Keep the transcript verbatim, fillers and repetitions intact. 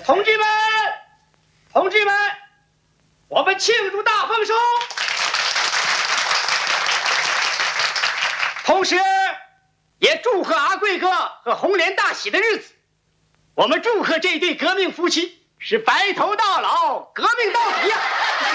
同志们，同志们，我们庆祝大丰收，同时也祝贺阿贵哥和红莲大喜的日子。我们祝贺这对革命夫妻是白头到老，革命到底呀！